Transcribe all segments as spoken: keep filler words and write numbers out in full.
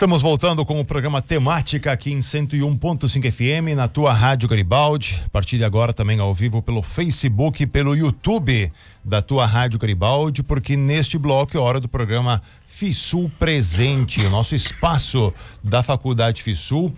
Estamos voltando com o programa Temática aqui em cento e um ponto cinco F M, na tua Rádio Garibaldi. A partir de agora também ao vivo pelo Facebook, pelo YouTube da tua Rádio Garibaldi, porque neste bloco é hora do programa FISUL Presente, o nosso espaço da Faculdade FISUL.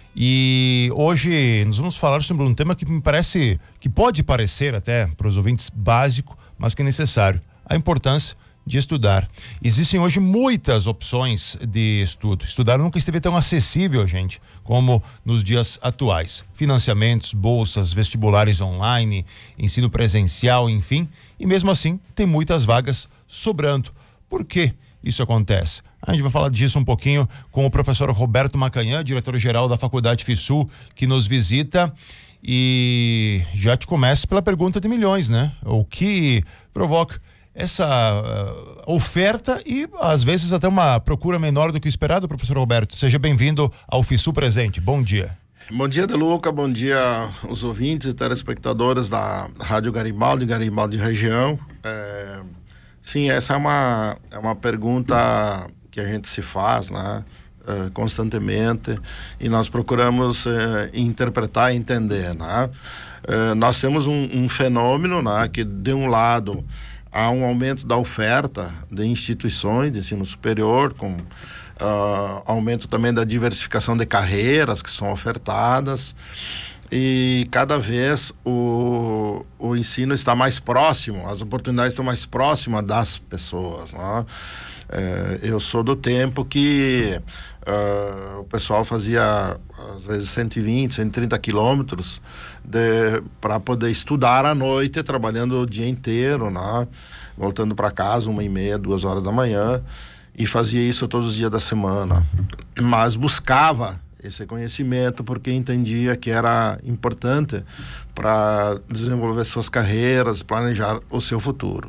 E hoje nós vamos falar sobre um tema que me parece, que pode parecer até para os ouvintes básico, mas que é necessário: a importância de estudar. Existem hoje muitas opções de estudo. Estudar nunca esteve tão acessível, gente, como nos dias atuais. Financiamentos, bolsas, vestibulares online, ensino presencial, enfim. E mesmo assim, tem muitas vagas sobrando. Por que isso acontece? A gente vai falar disso um pouquinho com o professor Roberto Macanhã, diretor-geral da Faculdade FISUL, que nos visita. E já te começo pela pergunta de milhões, né? O que provoca essa uh, oferta e às vezes até uma procura menor do que o esperado, professor Roberto? Seja bem-vindo ao FISUL Presente. Bom dia. Bom dia, De Luca. Bom dia os ouvintes e telespectadores da Rádio Garibaldi, Garibaldi Região. É, sim, essa é uma, é uma pergunta que a gente se faz, né? É, constantemente, e nós procuramos é, interpretar e entender, né? É, nós temos um, um fenômeno, né, que de um lado há um aumento da oferta de instituições de ensino superior, com uh, aumento também da diversificação de carreiras que são ofertadas, e cada vez o, o ensino está mais próximo, as oportunidades estão mais próximas das pessoas, né? É, eu sou do tempo que uh, o pessoal fazia às vezes cento e vinte, cento e trinta quilômetros para poder estudar à noite, trabalhando o dia inteiro, né? Voltando para casa uma e meia, duas horas da manhã, e fazia isso todos os dias da semana, mas buscava esse conhecimento porque entendia que era importante para desenvolver suas carreiras, planejar o seu futuro.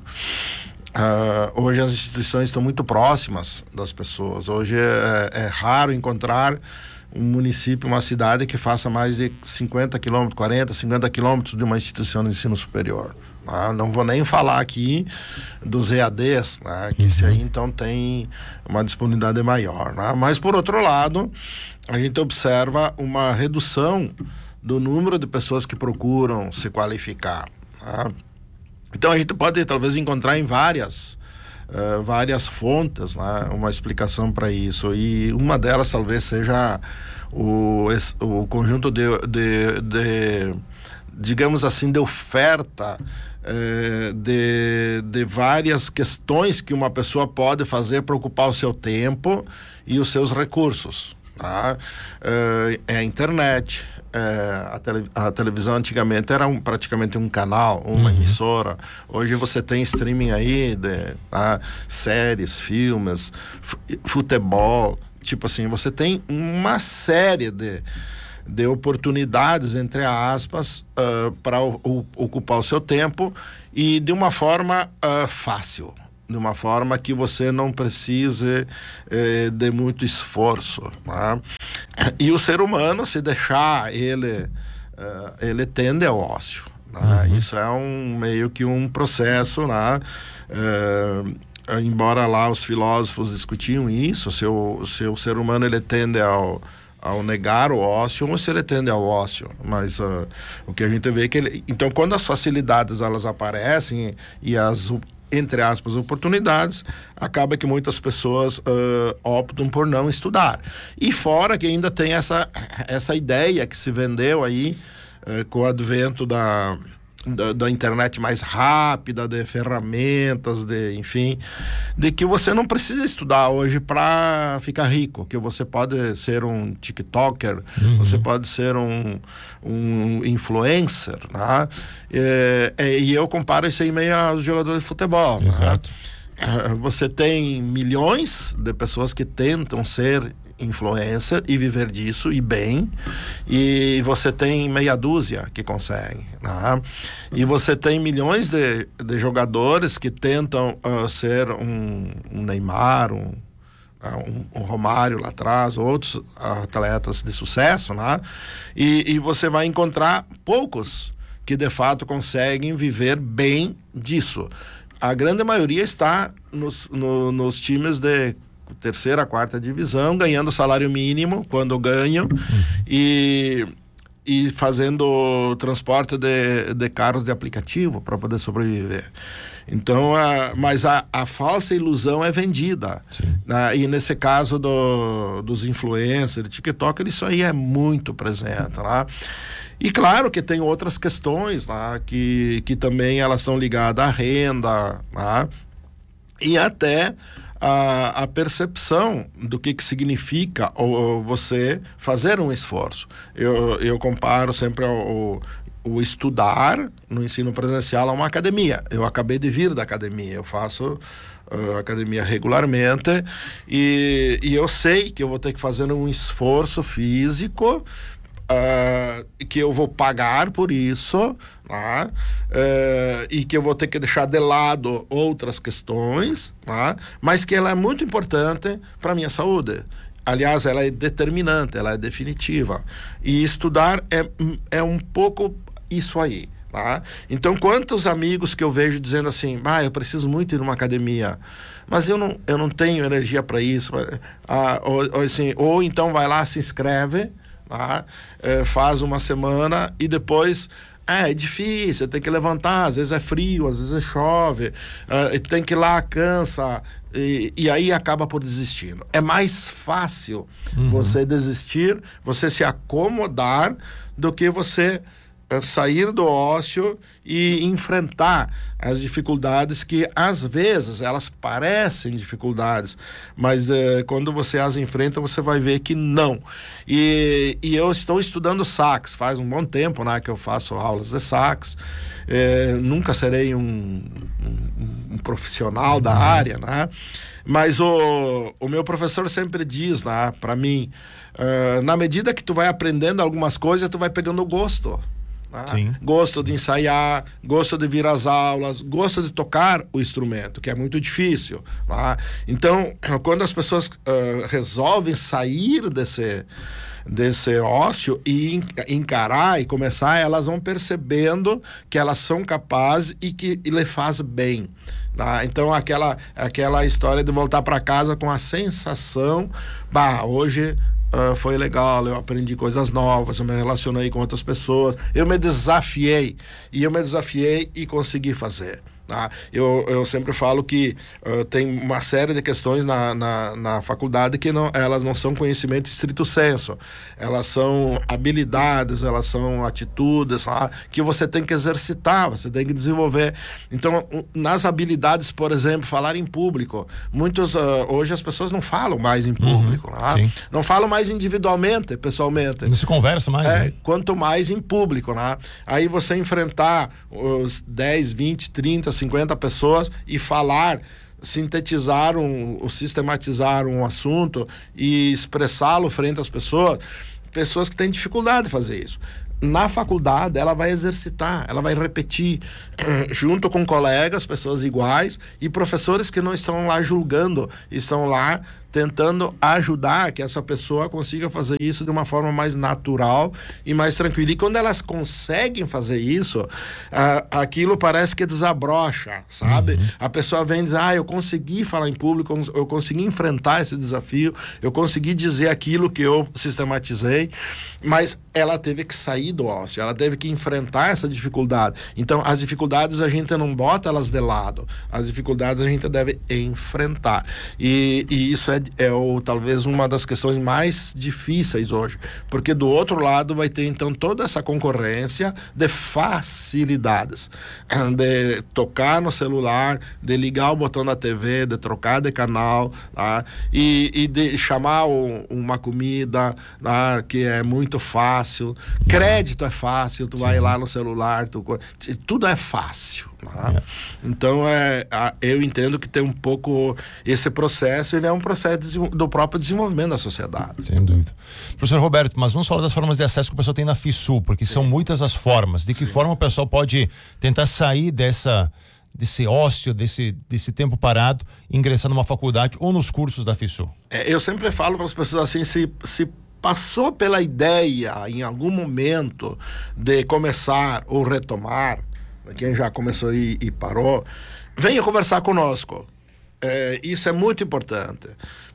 Uh, hoje as instituições estão muito próximas das pessoas. Hoje é, é raro encontrar um município, uma cidade que faça mais de cinquenta quilômetros, quarenta, cinquenta quilômetros de uma instituição de ensino superior. Né? Não vou nem falar aqui dos E A Ds, né? Que esse aí então tem uma disponibilidade maior. Né? Mas por outro lado, a gente observa uma redução do número de pessoas que procuram se qualificar. Né? Então a gente pode talvez encontrar em várias uh, várias fontes, né, uma explicação para isso, e uma delas talvez seja o, o conjunto de, de, de digamos assim, de oferta uh, de, de várias questões que uma pessoa pode fazer para ocupar o seu tempo e os seus recursos. Tá? Uh, é a internet. É, a, tele, a televisão antigamente era um, praticamente um canal, uma uhum. emissora. Hoje você tem streaming aí de tá? séries, filmes, futebol, tipo assim, você tem uma série de, de oportunidades, entre aspas, uh, para ocupar o seu tempo, e de uma forma uh, fácil, de uma forma que você não precise eh, de muito esforço, né? E o ser humano, se deixar, ele uh, ele tende ao ócio, né? Uhum. Isso é um meio que um processo, né? Uh, embora lá os filósofos discutiam isso, se o, se o ser humano ele tende ao ao negar o ócio ou se ele tende ao ócio, mas uh, o que a gente vê é que ele, então quando as facilidades elas aparecem e as, entre aspas, oportunidades, acaba que muitas pessoas uh, optam por não estudar. E fora que ainda tem essa, essa ideia que se vendeu aí uh, com o advento da, da, da internet mais rápida, de ferramentas, de, enfim, de que você não precisa estudar hoje para ficar rico, que você pode ser um TikToker, uhum. você pode ser um, um influencer, né? E, e eu comparo isso aí meio aos jogadores de futebol. Exato. Né? Você tem milhões de pessoas que tentam ser influencer e viver disso, e bem, e você tem meia dúzia que conseguem, né? E você tem milhões de, de jogadores que tentam uh, ser um, um Neymar, um, um, um Romário lá atrás, outros atletas de sucesso, né? E, e você vai encontrar poucos que de fato conseguem viver bem disso. A grande maioria está nos, no, nos times de terceira, quarta divisão, ganhando salário mínimo quando ganham, uhum. e, e fazendo transporte de, de carros de aplicativo para poder sobreviver. Então, a, mas a, a falsa ilusão é vendida, né? E nesse caso do, dos influencers, TikTok, isso aí é muito presente, né? E claro que tem outras questões, né? que, que também elas estão ligadas à renda, né? E até a, a percepção do que, que significa ou, você fazer um esforço. Eu, eu comparo sempre o, o estudar no ensino presencial a uma academia. Eu acabei de vir da academia, eu faço uh, academia regularmente e, e eu sei que eu vou ter que fazer um esforço físico, uh, que eu vou pagar por isso, né? Uh, e que eu vou ter que deixar de lado outras questões, né? Mas que ela é muito importante para a minha saúde. Aliás, ela é determinante, ela é definitiva. E estudar é, é um pouco isso aí, tá? Então, quantos amigos que eu vejo dizendo assim, ah, eu preciso muito ir numa academia, mas eu não, eu não tenho energia para isso, ah, ou, ou, assim, ou então vai lá, se inscreve, tá? É, faz uma semana e depois é, é difícil, tem que levantar, às vezes é frio, às vezes chove, uh, tem que ir lá, cansa, e, e aí acaba por desistir. É mais fácil uhum. você desistir, você se acomodar, do que você uh, sair do ócio e enfrentar as dificuldades que às vezes elas parecem dificuldades, mas uh, quando você as enfrenta, você vai ver que não. E, e eu estou estudando sax, faz um bom tempo, né, que eu faço aulas de sax. É, nunca serei um, um, um profissional da área, né? Mas o, o meu professor sempre diz, né, para mim, uh, na medida que tu vai aprendendo algumas coisas, tu vai pegando gosto. Né? Gosto de ensaiar, gosto de vir às aulas, gosto de tocar o instrumento, que é muito difícil. Né? Então, quando as pessoas uh, resolvem sair desse, desse ócio e encarar e começar, elas vão percebendo que elas são capazes e que e lhe faz bem. Tá? Então, aquela, aquela história de voltar para casa com a sensação, bah, hoje Uh, foi legal, eu aprendi coisas novas, eu me relacionei com outras pessoas, eu me desafiei, e eu me desafiei e consegui fazer. Tá? Eu, eu sempre falo que uh, tem uma série de questões na, na, na faculdade que não, elas não são conhecimento estrito senso, elas são habilidades, elas são atitudes, tá? Que você tem que exercitar, você tem que desenvolver. Então, um, nas habilidades, por exemplo, falar em público, muitos, uh, hoje as pessoas não falam mais em público, uhum, tá? Não falam mais individualmente, pessoalmente. Não se conversa mais, é, né? Quanto mais em público, né? Aí você enfrentar os dez, vinte, trinta, cinquenta pessoas e falar, sintetizar um, ou sistematizar um assunto e expressá-lo frente às pessoas, pessoas que têm dificuldade de fazer isso. Na faculdade, ela vai exercitar, ela vai repetir, junto com colegas, pessoas iguais e professores que não estão lá julgando, estão lá tentando ajudar que essa pessoa consiga fazer isso de uma forma mais natural e mais tranquila. E quando elas conseguem fazer isso, uh, aquilo parece que desabrocha, sabe? Uhum. A pessoa vem dizer, ah, eu consegui falar em público, eu consegui enfrentar esse desafio, eu consegui dizer aquilo que eu sistematizei, mas ela teve que sair do ócio, ela teve que enfrentar essa dificuldade. Então, as dificuldades a gente não bota elas de lado, as dificuldades a gente deve enfrentar. E, e isso é é o, talvez uma das questões mais difíceis hoje, porque do outro lado vai ter então toda essa concorrência de facilidades, de tocar no celular, de ligar o botão da T V, de trocar de canal, tá? e, e de chamar o, uma comida, tá? Que é muito fácil, crédito é fácil, tu Sim. vai lá no celular, tu, tudo é fácil. Tá? É. Então é, eu entendo que tem um pouco esse processo, ele é um processo do próprio desenvolvimento da sociedade. Sem dúvida. Professor Roberto, mas vamos falar das formas de acesso que o pessoal tem na FISU, porque Sim. são muitas as formas. De que Sim. forma o pessoal pode tentar sair dessa, desse ócio, desse, desse tempo parado, ingressar numa faculdade ou nos cursos da FISU? É, eu sempre falo para as pessoas assim, se, se passou pela ideia em algum momento de começar ou retomar, quem já começou e, e parou, venha conversar conosco. É, isso é muito importante,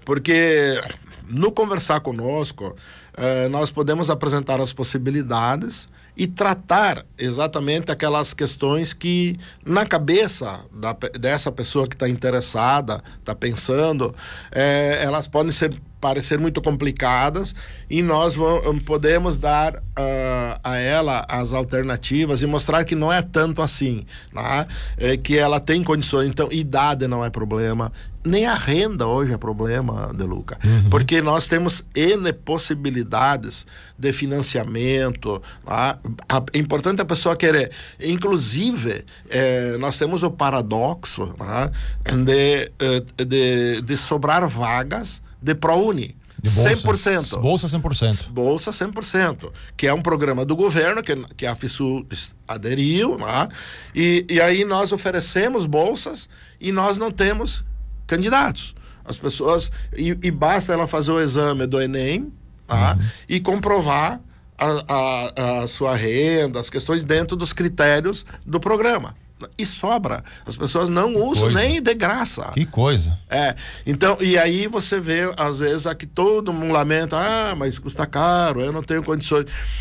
Porque no conversar conosco, eh, nós podemos apresentar as possibilidades e tratar exatamente aquelas questões que na cabeça da, dessa pessoa que está interessada, está pensando, eh, elas podem ser parecer muito complicadas, e nós vamos, podemos dar uh, a ela as alternativas e mostrar que não é tanto assim, né? É, que ela tem condições. Então, idade não é problema, nem a renda hoje é problema, De Luca, uhum. porque nós temos N possibilidades de financiamento, né? É importante a pessoa querer. Inclusive, eh, nós temos o paradoxo, né? de, de, de sobrar vagas de ProUni. De bolsa, cem por cento. Bolsa cem por cento. Bolsa cem por cento. Que é um programa do governo que, que a FISUL aderiu, né? e, e aí nós oferecemos bolsas e nós não temos candidatos. As pessoas. E, e basta ela fazer o exame do Enem, tá? Uhum. e comprovar a, a, a sua renda, as questões dentro dos critérios do programa. E sobra. As pessoas não que usam coisa. Nem de graça. Que coisa. É. Então, e aí você vê, às vezes, aqui todo mundo lamenta, ah, mas custa caro, eu não tenho condições.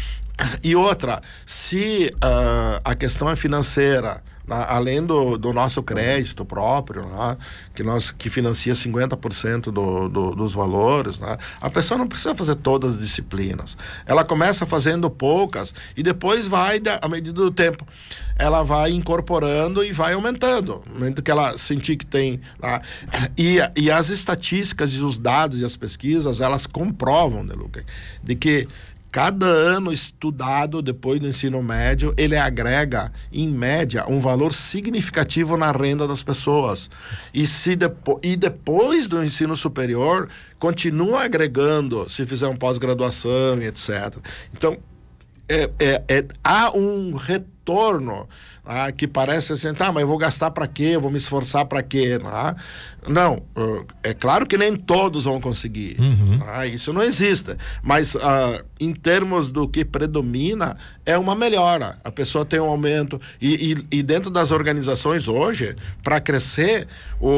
E outra, se uh, a questão é financeira, né, além do, do nosso crédito próprio, né, que, nós, que financia cinquenta por cento do, do, dos valores, né, a pessoa não precisa fazer todas as disciplinas. Ela começa fazendo poucas e depois vai, à medida do tempo, ela vai incorporando e vai aumentando, no momento que ela sentir que tem, né, e, e as estatísticas e os dados e as pesquisas, elas comprovam, né, Luca, de que cada ano estudado depois do ensino médio, ele agrega, em média, um valor significativo na renda das pessoas. E, se depo- e depois do ensino superior, continua agregando, se fizer um pós-graduação e etcétera. Então, é, é, é, há um retorno, ah, que parece assim, tá, mas eu vou gastar para quê? Eu vou me esforçar para quê? Ah, não, é claro que nem todos vão conseguir. Uhum. Ah, isso não existe. Mas ah, em termos do que predomina, é uma melhora. A pessoa tem um aumento. E, e, e dentro das organizações hoje, para crescer,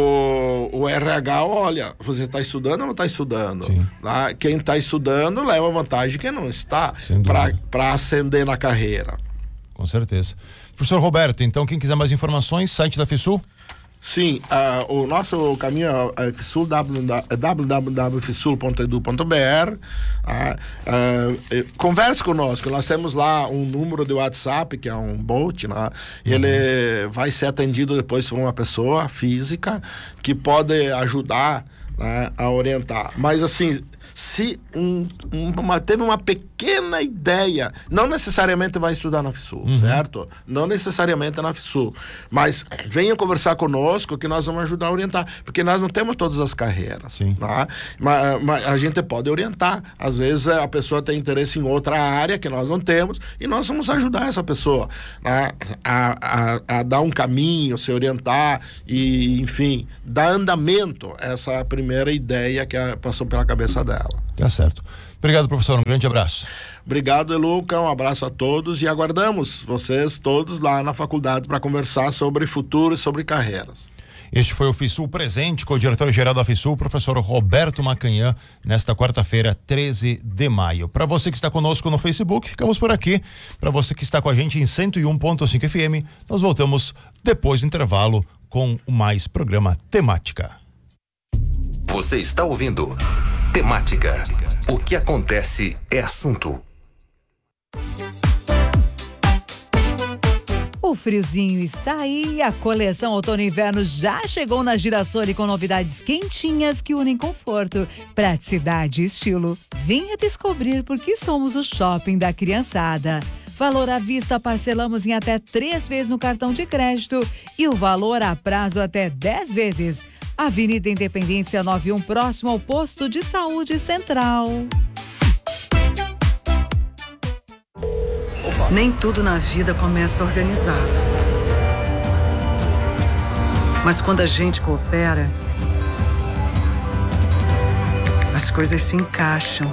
o, o R H, olha, você está estudando ou não está estudando? Ah, quem está estudando leva vantagem quem não está, para ascender na carreira. Com certeza. Professor Roberto, então quem quiser mais informações, site da FISUL? Sim, uh, o nosso caminho é FISUL, w w w ponto fisul ponto edu ponto b r. Uh, uh, converse conosco, nós temos lá um número de WhatsApp, que é um bot, né? E ele uhum. vai ser atendido depois por uma pessoa física que pode ajudar, né, a orientar. Mas assim, se um, uma, teve uma pequena ideia, não necessariamente vai estudar na FISUL, uhum. certo? Não necessariamente na FISUL, mas venha conversar conosco que nós vamos ajudar a orientar, porque nós não temos todas as carreiras. Sim. Tá? Mas, mas a gente pode orientar, às vezes a pessoa tem interesse em outra área que nós não temos e nós vamos ajudar essa pessoa, né, a, a, a dar um caminho, se orientar e, enfim, dar andamento a essa primeira ideia que passou pela cabeça dela. Tá certo. Obrigado, professor. Um grande abraço. Obrigado, Eluca. Um abraço a todos e aguardamos vocês todos lá na faculdade para conversar sobre futuro e sobre carreiras. Este foi o FISUL Presente com o diretor-geral da FISUL, professor Roberto Macanhã, nesta quarta-feira, treze de maio. Para você que está conosco no Facebook, ficamos por aqui. Para você que está com a gente em cento e um ponto cinco F M, nós voltamos depois do intervalo com o mais programa Temática. Você está ouvindo Temática. O que acontece é assunto. O friozinho está aí e a coleção outono e inverno já chegou na Girassoli com novidades quentinhas que unem conforto, praticidade e estilo. Venha descobrir por que somos o shopping da criançada. Valor à vista parcelamos em até três vezes no cartão de crédito e o valor a prazo até dez vezes. Avenida Independência noventa e um, próximo ao Posto de Saúde Central. Nem tudo na vida começa organizado. Mas quando a gente coopera, as coisas se encaixam.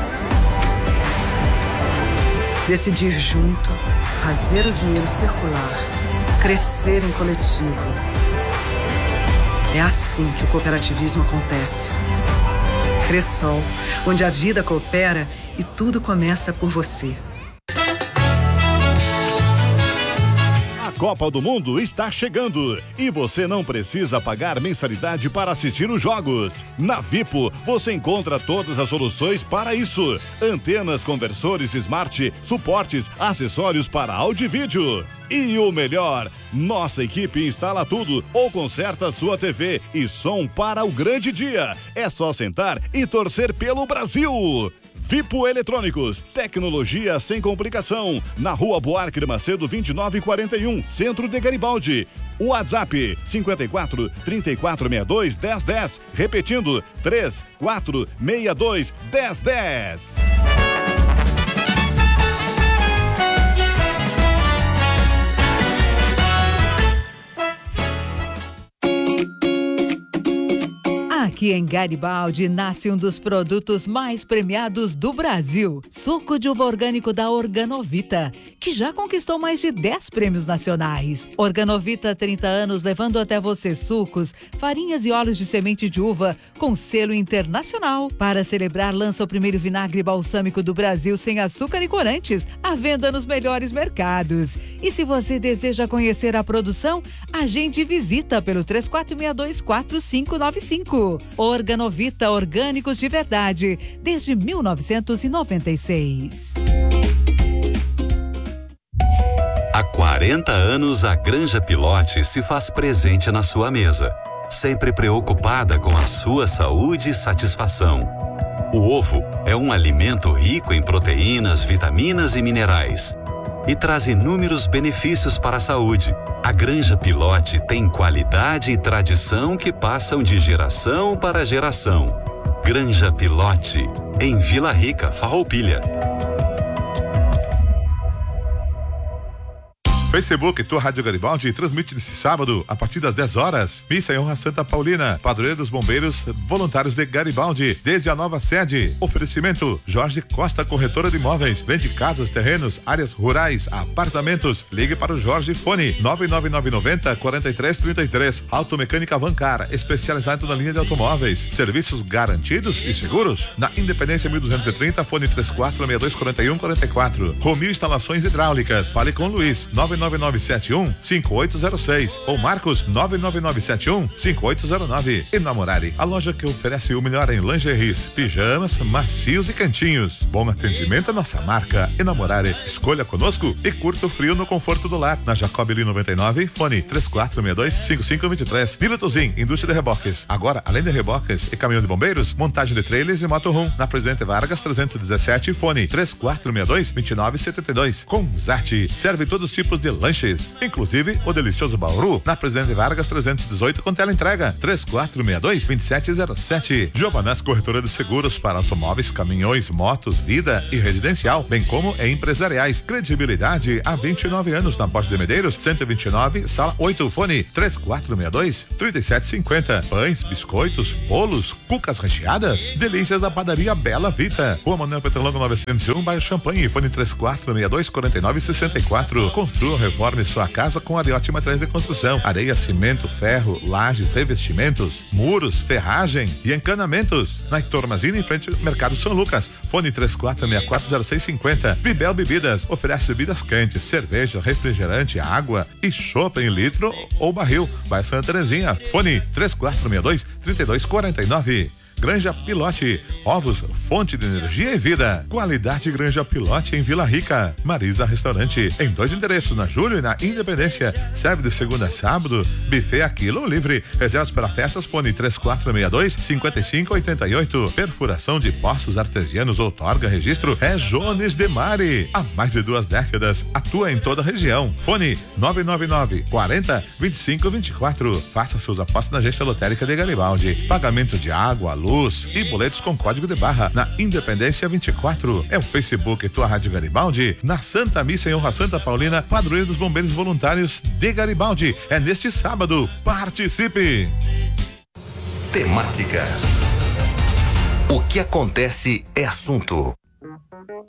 Decidir junto, fazer o dinheiro circular, crescer em coletivo. É assim que o cooperativismo acontece. Cressol, onde a vida coopera e tudo começa por você. A Copa do Mundo está chegando e você não precisa pagar mensalidade para assistir os jogos. Na Vipo, você encontra todas as soluções para isso. Antenas, conversores smart, suportes, acessórios para áudio e vídeo. E o melhor, nossa equipe instala tudo ou conserta sua T V e som para o grande dia. É só sentar e torcer pelo Brasil. Vipo Eletrônicos, tecnologia sem complicação. Na Rua Buarque de Macedo, vinte e nove quarenta e um, Centro de Garibaldi. WhatsApp cinco quatro, três quatro seis dois, um zero um zero. Repetindo, três quatro seis dois, um zero um zero. Aqui em Garibaldi nasce um dos produtos mais premiados do Brasil, suco de uva orgânico da Organovita, que já conquistou mais de dez prêmios nacionais. Organovita, trinta anos levando até você sucos, farinhas e óleos de semente de uva com selo internacional. Para celebrar, lança o primeiro vinagre balsâmico do Brasil sem açúcar e corantes, à venda nos melhores mercados. E se você deseja conhecer a produção, agende visita pelo três quatro seis dois, quatro cinco nove cinco. Organovita, orgânicos de verdade, desde mil novecentos e noventa e seis. Há quarenta anos, a Granja Pilote se faz presente na sua mesa, sempre preocupada com a sua saúde e satisfação. O ovo é um alimento rico em proteínas, vitaminas e minerais e traz inúmeros benefícios para a saúde. A Granja Pilote tem qualidade e tradição que passam de geração para geração. Granja Pilote, em Vila Rica, Farroupilha. Facebook, tua Rádio Garibaldi, transmite nesse sábado, a partir das dez horas, missa em honra a Santa Paulina, padroeira dos bombeiros voluntários de Garibaldi, desde a nova sede. Oferecimento, Jorge Costa, corretora de imóveis, vende casas, terrenos, áreas rurais, apartamentos. Ligue para o Jorge, fone nove nove nove nove zero, quatro três três três. Automecânica Vancar, especializado na linha de automóveis, serviços garantidos e seguros. Na Independência mil duzentos e trinta, fone três quatro seis dois quatro um quatro quatro. Romil Instalações Hidráulicas, fale com Luiz, nove nove nove sete um, cinco oito zero seis ou Marcos nove nove nove sete um, cinco oito zero nove. Enamorare, a loja que oferece o melhor em lingeries, pijamas, macios e cantinhos. Bom atendimento à nossa marca. Enamorare, escolha conosco e curta o frio no conforto do lar. Na Jacob noventa e nove, fone três quatro seis dois, cinco cinco dois três. Nilotozin, indústria de reboques. Agora, além de reboques e caminhão de bombeiros, montagem de trailers e motorhome. Na Presidente Vargas trezentos e dezessete, fone três quatro seis dois, dois nove sete dois. Com Zarte, serve todos os tipos de lanches, inclusive o delicioso Bauru, na Presidente Vargas trezentos e dezoito, com tela entrega três quatro seis dois, dois sete zero sete. Giovanas Corretora de Seguros para automóveis, caminhões, motos, vida e residencial, bem como em empresariais. Credibilidade há vinte e nove anos na Borges de Medeiros, cento e vinte e nove, sala oito, fone três quatro seis dois, três sete cinco zero. Pães, biscoitos, bolos, cucas recheadas, delícias da padaria Bela Vita. Rua Manuel Petrolongo novecentos e um, bairro Champanhe, fone três quatro seis dois, quatro nove seis quatro. Construa, reforme sua casa com Ariotti Materiais de Construção. Areia, cimento, ferro, lajes, revestimentos, muros, ferragem e encanamentos. Na Heitor Mazini, em frente ao Mercado São Lucas. Fone três quatro seis quatro zero seis cinco zero. Vibel Bebidas oferece bebidas quentes, cerveja, refrigerante, água e chopp em litro ou barril. Vai Santa Terezinha. Fone três quatro seis dois, três dois quatro nove. Granja Pilote, ovos, fonte de energia e vida. Qualidade Granja Pilote em Vila Rica. Marisa Restaurante, em dois endereços, na Júlio e na Independência. Serve de segunda a sábado, buffet a quilo livre. Reservas para festas, fone três quatro seis dois, cinco cinco oito oito. Perfuração de poços artesianos, outorga, registro é Jones de Mari. Há mais de duas décadas, atua em toda a região. Fone nove nove nove, quarenta, vinte e cinco vinte e quatro. Faça suas apostas na agência lotérica de Garibaldi. Pagamento de água, luz e boletos com código de barra na Independência vinte e quatro. É o Facebook Tua Rádio Garibaldi. Na Santa Missa em honra a Santa Paulina, padroeira dos bombeiros voluntários de Garibaldi. É neste sábado. Participe! Temática. O que acontece é assunto.